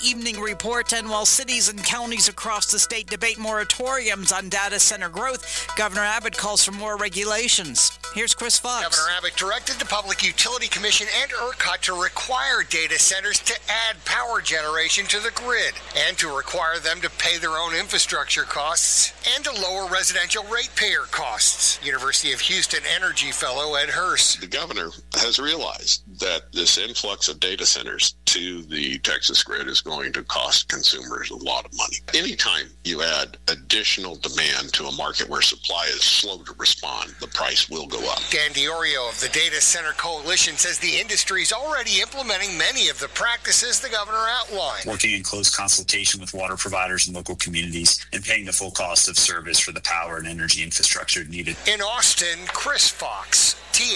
Evening Report. And while cities and counties across the state debate moratoriums on data center growth, Governor Abbott calls for more regulations. Here's Chris Fox. Governor Abbott directed the Public Utility Commission and ERCOT to require data centers to add power generation to the grid and to require them to pay their own infrastructure costs and to lower residential ratepayer costs. University of Houston Energy fellow Ed Hurst. The governor has realized that this influx of data centers to the Texas grid is going to cost consumers a lot of money. Anytime you add additional demand to a market where supply is slow to respond, the price will go up. Dan Diorio of the Data Center Coalition says the industry is already implementing many of the practices the governor outlined. Working in close consultation with water providers and local communities and paying the full cost of service for the power and energy infrastructure needed. In Austin, Chris Fox,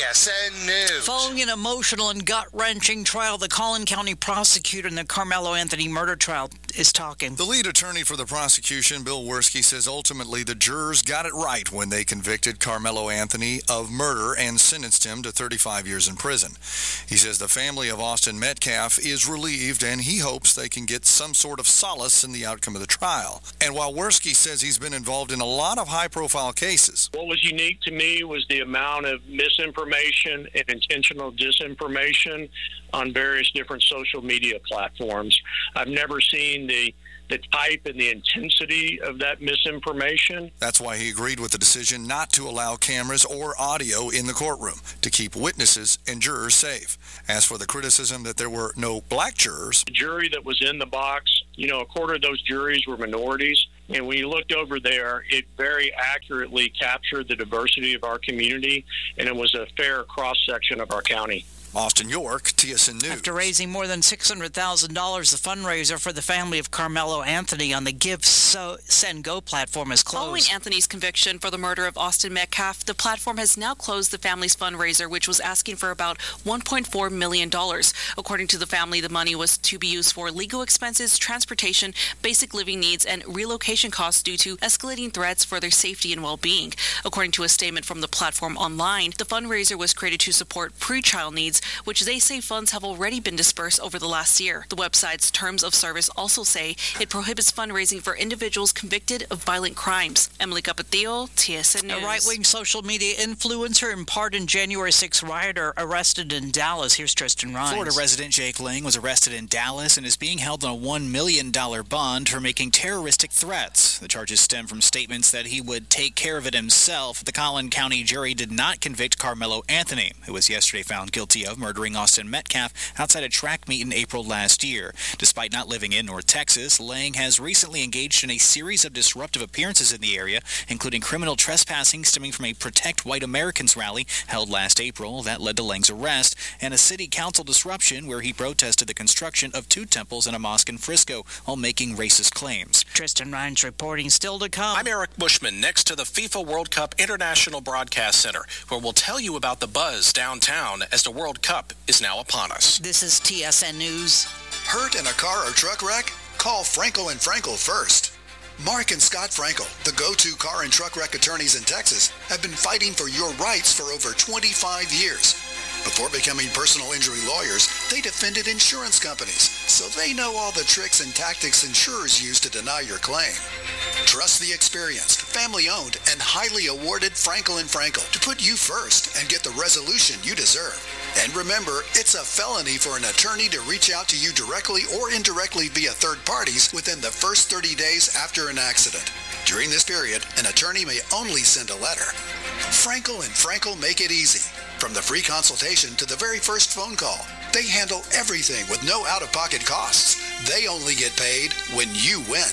TSN News. Following an emotional and gut-wrenching trial, the Collin County prosecutor in the Carmelo Anthony murder trial is talking. The lead attorney for the prosecution, Bill Werski, says ultimately the jurors got it right when they convicted Carmelo Anthony of murder and sentenced him to 35 years in prison. He says the family of Austin Metcalf is relieved and he hopes they can get some sort of solace in the outcome of the trial. And while Werski says he's been involved in a lot of high-profile cases. What was unique to me was the amount of misinformation and intentional disinformation on various different social media platforms. I've never seen the type and the intensity of that misinformation. That's why he agreed with the decision not to allow cameras or audio in the courtroom to keep witnesses and jurors safe. As for the criticism that there were no black jurors, The jury that was in the box, a quarter of those juries were minorities. And when you looked over there, it very accurately captured the diversity of our community, and it was a fair cross-section of our county. Austin York, TSN News. After raising more than $600,000, the fundraiser for the family of Carmelo Anthony on the Give, Send, Go platform is closed. Following Anthony's conviction for the murder of Austin Metcalf, the platform has now closed the family's fundraiser, which was asking for about $1.4 million. According to the family, the money was to be used for legal expenses, transportation, basic living needs, and relocation costs due to escalating threats for their safety and well-being. According to a statement from the platform online, the fundraiser was created to support pre-trial needs, which they say funds have already been dispersed over the last year. The website's terms of service also say it prohibits fundraising for individuals convicted of violent crimes. Emily Capatillo, TSN News. A right-wing social media influencer and pardoned January 6 rioter arrested in Dallas. Here's Tristan Ryan. Florida resident Jake Lang was arrested in Dallas and is being held on a $1 million bond for making terroristic threats. The charges stem from statements that he would take care of it himself. The Collin County jury did not convict Carmelo Anthony, who was yesterday found guilty of murdering Austin Metcalf outside a track meet in April last year. Despite not living in North Texas, Lang has recently engaged in a series of disruptive appearances in the area, including criminal trespassing stemming from a Protect White Americans rally held last April that led to Lang's arrest, and a city council disruption where he protested the construction of 2 temples and a mosque in Frisco while making racist claims. Tristan Ryan's reporting still to come. I'm Eric Bushman, next to the FIFA World Cup International Broadcast Center, where we'll tell you about the buzz downtown as the World Cup is now upon us. This is TSN News. Hurt in a car or truck wreck? Call Frankel and Frankel first. Mark and Scott Frankel, the go-to car and truck wreck attorneys in Texas, have been fighting for your rights for over 25 years. Before becoming personal injury lawyers, they defended insurance companies, so they know all the tricks and tactics insurers use to deny your claim. Trust the experienced, family-owned, and highly awarded Frankel & Frankel to put you first and get the resolution you deserve. And remember, it's a felony for an attorney to reach out to you directly or indirectly via third parties within the first 30 days after an accident. During this period, an attorney may only send a letter. Frankel & Frankel make it easy. From the free consultation to the very first phone call, they handle everything with no out-of-pocket costs. They only get paid when you win.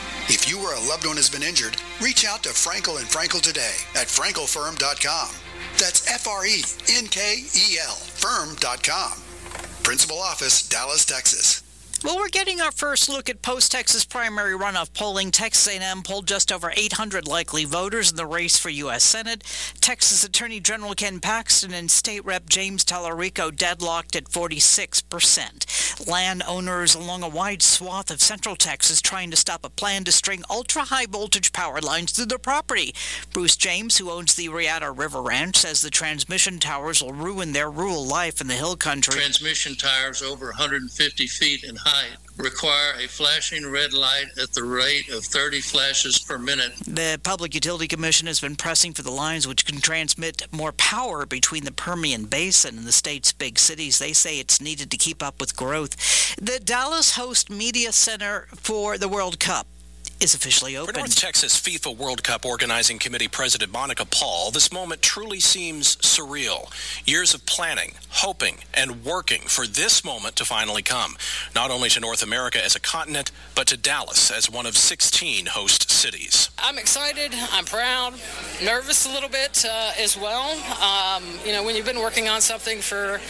If you or a loved one has been injured, reach out to Frankel & Frankel today at frankelfirm.com. That's F-R-E-N-K-E-L firm.com. Principal office, Dallas, Texas. Well, we're getting our first look at post-Texas primary runoff polling. Texas A&M polled just over 800 likely voters in the race for U.S. Senate. Texas Attorney General Ken Paxton and State Rep James Tallarico deadlocked at 46%. Landowners along a wide swath of central Texas trying to stop a plan to string ultra-high voltage power lines through their property. Bruce James, who owns the Riata River Ranch, says the transmission towers will ruin their rural life in the hill country. Transmission towers over 150 feet in height height require a flashing red light at the rate of 30 flashes per minute. The Public Utility Commission has been pressing for the lines which can transmit more power between the Permian Basin and the state's big cities. They say it's needed to keep up with growth. The Dallas Host Media Center for the World Cup is officially open. For North Texas FIFA World Cup Organizing Committee President Monica Paul, this moment truly seems surreal. Years of planning, hoping, and working for this moment to finally come, not only to North America as a continent, but to Dallas as one of 16 host cities. I'm excited, I'm proud, nervous a little bit as well. When you've been working on something for,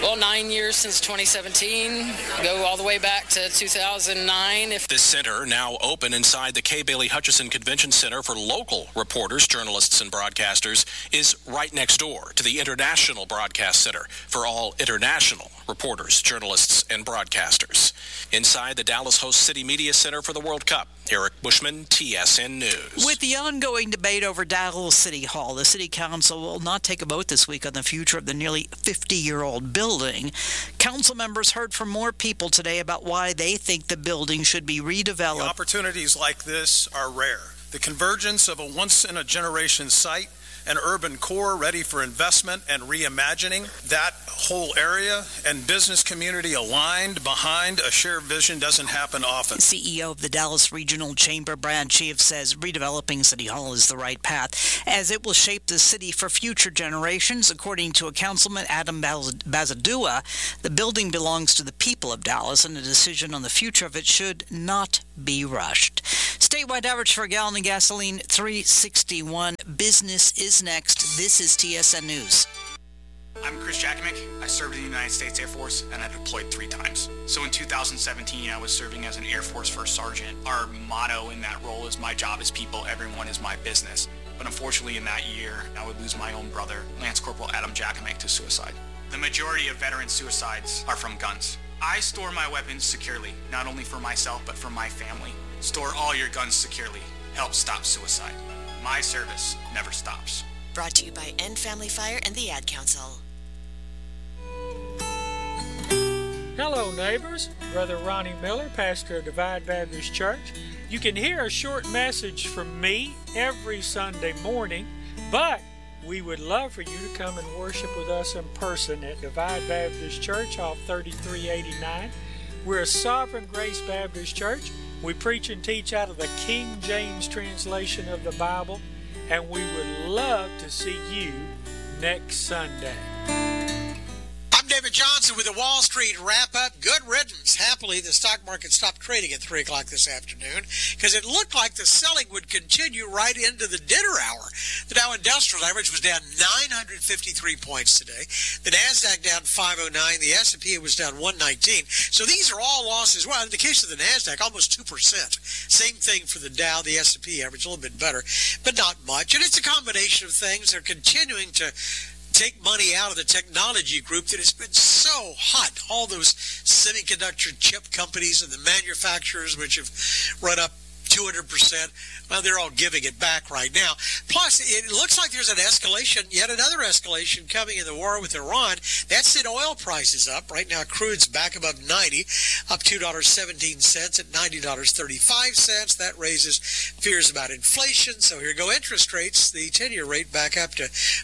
9 years since 2017, go all the way back to 2009. This center, now open inside the Kay Bailey Hutchison Convention Center for local reporters, journalists, and broadcasters, is right next door to the International Broadcast Center for all international reporters, journalists, and broadcasters. Inside the Dallas Host City Media Center for the World Cup, Eric Bushman, TSN News. With the ongoing debate over Dallas City Hall, the City Council will not take a vote this week on the future of the nearly 50-year-old building. Council members heard from more people today about why they think the building should be redeveloped. The opportunities like this are rare. The convergence of a once-in-a-generation site, an urban core ready for investment and reimagining, that whole area and business community aligned behind a shared vision doesn't happen often. CEO of the Dallas Regional Chamber, Brad Chief, says redeveloping City Hall is the right path, as it will shape the city for future generations. According to a councilman, Adam Bazadua, the building belongs to the people of Dallas, and a decision on the future of it should not be rushed. Statewide average for a gallon of gasoline, $3.61. Business is next. This is TSN News. I'm Chris Jakimick. I served in the United States Air Force, and I deployed 3 times. So in 2017, I was serving as an Air Force First Sergeant. Our motto in that role is, my job is people, everyone is my business. But unfortunately, in that year, I would lose my own brother, Lance Corporal Adam Jakimick, to suicide. The majority of veteran suicides are from guns. I store my weapons securely, not only for myself, but for my family. Store all your guns securely. Help stop suicide. My service never stops. Brought to you by End Family Fire and the Ad Council. Hello, neighbors. Brother Ronnie Miller, pastor of Divide Baptist Church. You can hear a short message from me every Sunday morning, but we would love for you to come and worship with us in person at Divide Baptist Church off 3389. We're a Sovereign Grace Baptist Church. We preach and teach out of the King James translation of the Bible, and we would love to see you next Sunday. I'm David Johnson with the Wall Street Wrap-Up. Good riddance. Happily, the stock market stopped trading at 3 o'clock this afternoon because it looked like the selling would continue right into the dinner hour. The Dow Industrial Average was down 953 points today. The NASDAQ down 509. The S&P was down 119. So these are all losses. Well, in the case of the NASDAQ, almost 2%. Same thing for the Dow, the S&P average, a little bit better, but not much. And it's a combination of things. They're continuing to take money out of the technology group that has been so hot. All those semiconductor chip companies and the manufacturers, which have run up 200%. Well, they're all giving it back right now. Plus, it looks like there's an escalation, yet another escalation coming in the war with Iran. That sent oil prices up. Right now, crude's back above 90, up $2.17 at $90.35. That raises fears about inflation. So here go interest rates. The 10-year rate back up to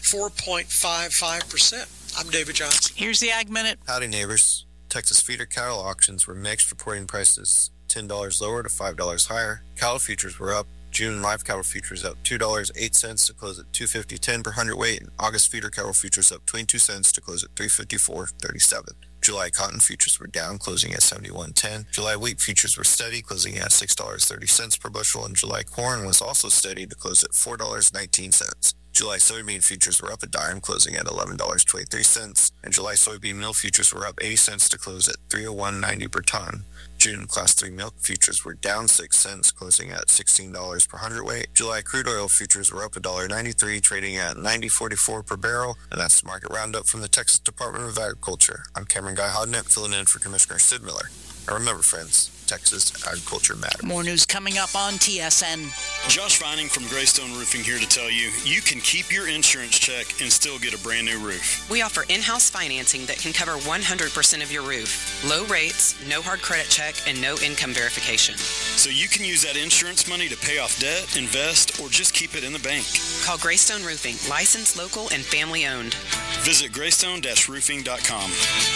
4.55%. I'm David Johnson. Here's the Ag Minute. Howdy, neighbors. Texas feeder cattle auctions were mixed, reporting prices $10 lower to $5 higher. Cattle futures were up. June live cattle futures up $2.08 to close at $250.10 per hundredweight, and August feeder cattle futures up 22 cents to close at $354.37. July cotton futures were down, closing at $71.10. July wheat futures were steady, closing at $6.30 per bushel, and July corn was also steady to close at $4.19. July soybean futures were up a dime, closing at $11.23, and July soybean meal futures were up 80 cents to close at $301.90 per ton. June Class 3 milk futures were down 6 cents, closing at $16 per hundredweight. July crude oil futures were up $1.93, trading at $90.44 per barrel, and that's the market roundup from the Texas Department of Agriculture. I'm Cameron Guy Hodnett, filling in for Commissioner Sid Miller. And remember, friends, Texas agriculture matters. More news coming up on TSN. Josh Vining from Greystone Roofing here to tell you, you can keep your insurance check and still get a brand new roof. We offer in-house financing that can cover 100% of your roof. Low rates, no hard credit check, check and no income verification. So you can use that insurance money to pay off debt, invest, or just keep it in the bank. Call Greystone Roofing, licensed, local, and family owned. Visit greystone-roofing.com.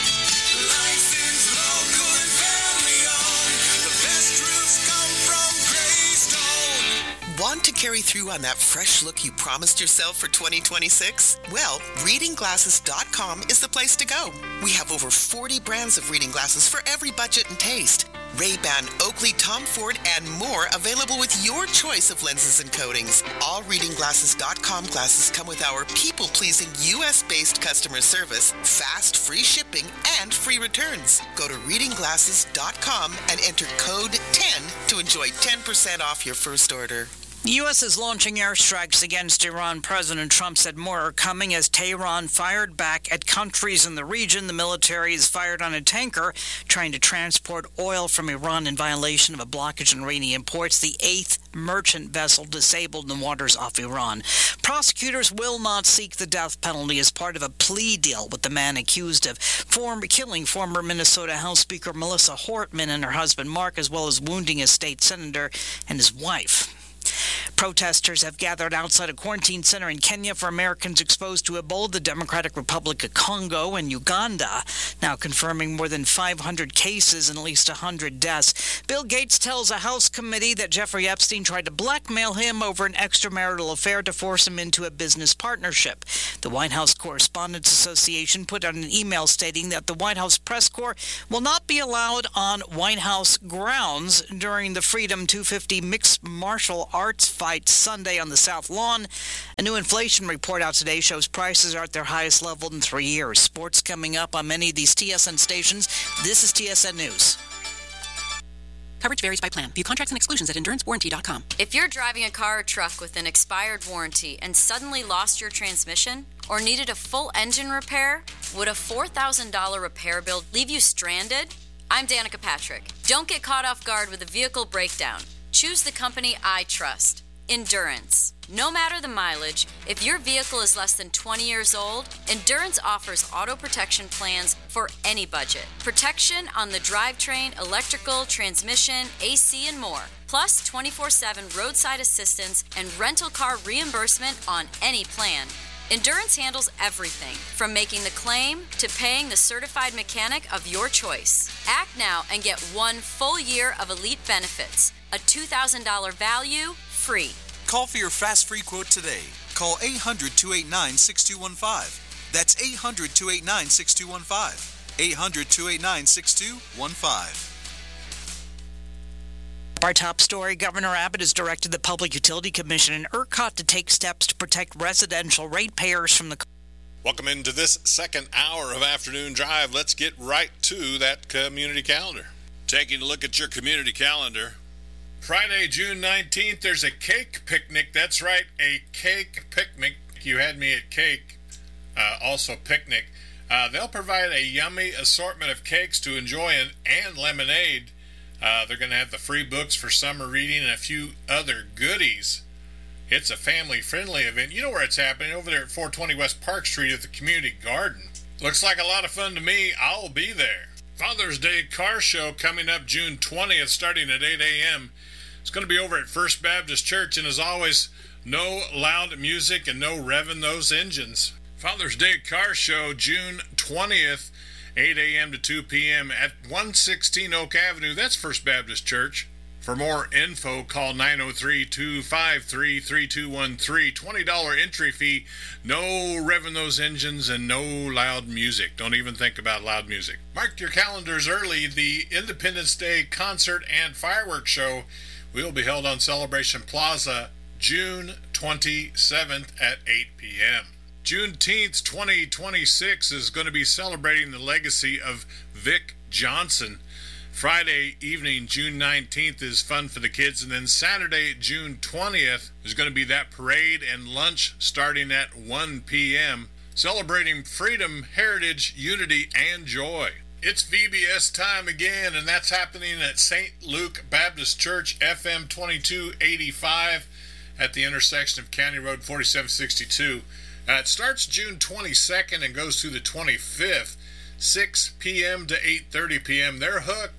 Want to carry through on that fresh look you promised yourself for 2026? Well, readingglasses.com is the place to go. We have over 40 brands of reading glasses for every budget and taste. Ray-Ban, Oakley, Tom Ford, and more available with your choice of lenses and coatings. All readingglasses.com glasses come with our people-pleasing U.S.-based customer service, fast, free shipping, and free returns. Go to readingglasses.com and enter code 10 to enjoy 10% off your first order. The U.S. is launching airstrikes against Iran. President Trump said more are coming as Tehran fired back at countries in the region. The military is fired on a tanker trying to transport oil from Iran in violation of a blockage on Iranian ports. The 8th merchant vessel disabled in the waters off Iran. Prosecutors will not seek the death penalty as part of a plea deal with the man accused of killing former Minnesota House Speaker Melissa Hortman and her husband Mark, as well as wounding a state senator and his wife. Protesters have gathered outside a quarantine center in Kenya for Americans exposed to Ebola. The Democratic Republic of Congo and Uganda now confirming more than 500 cases and at least 100 deaths. Bill Gates tells a House committee that Jeffrey Epstein tried to blackmail him over an extramarital affair to force him into a business partnership. The White House Correspondents Association put out an email stating that the White House press corps will not be allowed on White House grounds during the Freedom 250 Mixed Martial Arts Fight Sunday on the South Lawn. A new inflation report out today shows prices are at their highest level in 3 years. Sports coming up on many of these TSN stations. This is TSN News. Coverage varies by plan. View contracts and exclusions at EnduranceWarranty.com. If you're driving a car or truck with an expired warranty and suddenly lost your transmission or needed a full engine repair, would a $4,000 repair bill leave you stranded? I'm Danica Patrick. Don't get caught off guard with a vehicle breakdown. Choose the company I trust, Endurance. No matter the mileage, if your vehicle is less than 20 years old, Endurance offers auto protection plans for any budget. Protection on the drivetrain, electrical, transmission, AC, and more. Plus 24/7 roadside assistance and rental car reimbursement on any plan. Endurance handles everything, from making the claim to paying the certified mechanic of your choice. Act now and get 1 full year of elite benefits. A $2,000 value, free. Call for your fast free quote today. Call 800-289-6215. That's 800-289-6215. 800-289-6215. Our top story, Governor Abbott has directed the Public Utility Commission and ERCOT to take steps to protect residential ratepayers from the... Welcome into this second hour of Afternoon Drive. Let's get right to that community calendar. Taking a look at your community calendar. Friday, June 19th, there's a cake picnic. That's right, a cake picnic. You had me at cake, also picnic. They'll provide a yummy assortment of cakes to enjoy and lemonade. They're going to have the free books for summer reading and a few other goodies. It's a family-friendly event. You know where it's happening, over there at 420 West Park Street at the Community Garden. Looks like a lot of fun to me. I'll be there. Father's Day Car Show coming up June 20th, starting at 8 a.m. It's going to be over at First Baptist Church, and as always, no loud music and no revving those engines. Father's Day Car Show, June 20th, 8 a.m. to 2 p.m. at 116 Oak Avenue. That's First Baptist Church. For more info, call 903-253-3213. $20 entry fee, no revving those engines, and no loud music. Don't even think about loud music. Mark your calendars early. The Independence Day Concert and Fireworks Show will be held on Celebration Plaza June 27th at 8 p.m. Juneteenth 2026 is going to be celebrating the legacy of Vic Johnson. Friday evening, June 19th, is fun for the kids. And then Saturday, June 20th, is going to be that parade and lunch starting at 1 p.m. celebrating freedom, heritage, unity, and joy. It's VBS time again, and that's happening at St. Luke Baptist Church, FM 2285 at the intersection of County Road 4762. It starts June 22nd and goes through the 25th, 6 p.m. to 8:30 p.m. They're hooked.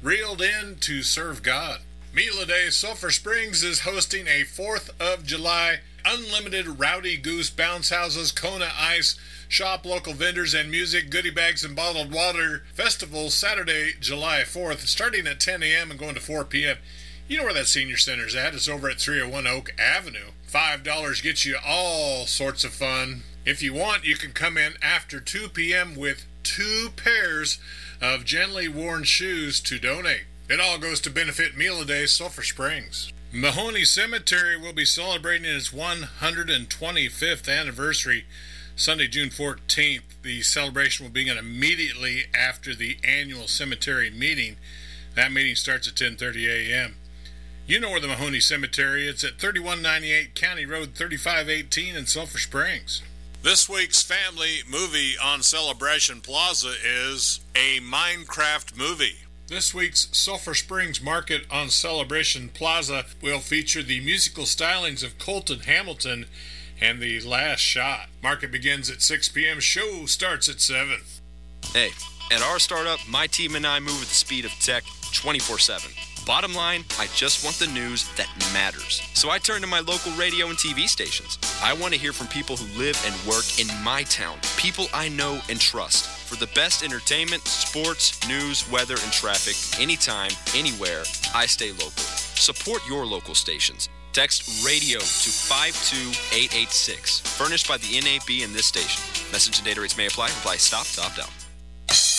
reeled in to serve God. Meal a Day Sulphur Springs is hosting a 4th of July unlimited Rowdy Goose bounce houses, Kona Ice, shop local vendors and music, goodie bags and bottled water festival Saturday, July 4th, starting at 10 a.m. and going to 4 p.m. You know where that senior center's at. It's over at 301 Oak Avenue. $5 gets you all sorts of fun. If you want, you can come in after 2 p.m. with 2 pairs of gently worn shoes to donate. It all goes to benefit Meal a Day Sulphur Springs. Mahoney Cemetery will be celebrating its 125th anniversary Sunday, June 14th. The celebration will begin immediately after the annual cemetery meeting. That meeting starts at 10:30 a.m. You know where the Mahoney Cemetery is. It's at 3198 County Road 3518 in Sulphur Springs. This week's family movie on Celebration Plaza is a Minecraft movie. This week's Sulphur Springs Market on Celebration Plaza will feature the musical stylings of Colton Hamilton and The Last Shot. Market begins at 6 p.m. Show starts at 7. Hey, at our startup, my team and I move at the speed of tech 24/7. Bottom line, I just want the news that matters. So I turn to my local radio and TV stations. I want to hear from people who live and work in my town, people I know and trust. For the best entertainment, sports, news, weather, and traffic, anytime, anywhere, I stay local. Support your local stations. Text radio to 52886. Furnished by the NAB and this station. Message and data rates may apply. Reply stop to opt out.